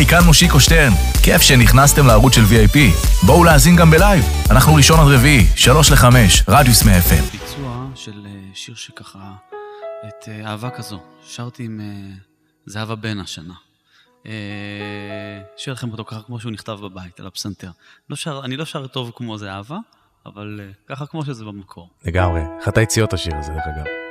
היי, כאן מושיקו שטרן. כיף שנכנסתם לערוץ של VIP. בואו להאזין גם בלייב. אנחנו ראשון עד רביעי, 3-5, רדיוס מ-FM. ביצוע של שיר שככה, את אהבה כזו, שרתי עם זהבה בן השנה. שיר לכם אותו ככה כמו שהוא נכתב בבית, על הפסנתר. אני לא שר טוב כמו זהבה, אבל ככה כמו שזה במקור. לגמרי. אחת היציאות השיר הזה, דרך אגב.